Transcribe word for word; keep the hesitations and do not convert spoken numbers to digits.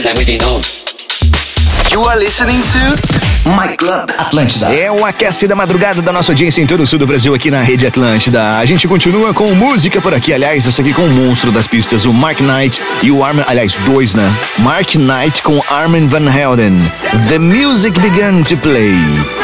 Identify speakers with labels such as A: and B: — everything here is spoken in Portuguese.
A: Let me be known.
B: You are listening to My Club Atlântida.
C: É o Aquece da Madrugada da nossa audiência em todo o sul do Brasil aqui na Rede Atlântida. A gente continua com música por aqui. Aliás, essa aqui com o monstro das pistas, o Mark Knight e o Armin... Aliás, dois, né? Mark Knight com Armin Van Helden. The Music Began to Play.